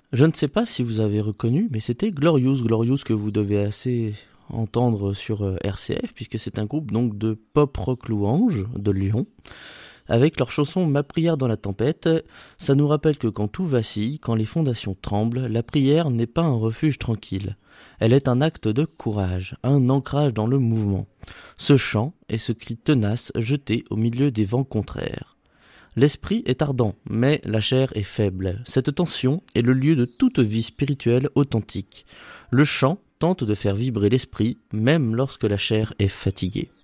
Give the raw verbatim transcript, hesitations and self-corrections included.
Je ne sais pas si vous avez reconnu, mais c'était Glorious, Glorious que vous devez assez entendre sur euh, R C F, puisque c'est un groupe donc de pop rock louange de Lyon, avec leur chanson Ma prière dans la tempête. Ça nous rappelle que quand tout vacille, quand les fondations tremblent, la prière n'est pas un refuge tranquille. Elle est un acte de courage, un ancrage dans le mouvement. Ce chant est ce cri tenace jeté au milieu des vents contraires. L'esprit est ardent, mais la chair est faible. Cette tension est le lieu de toute vie spirituelle authentique. Le chant tente de faire vibrer l'esprit, même lorsque la chair est fatiguée.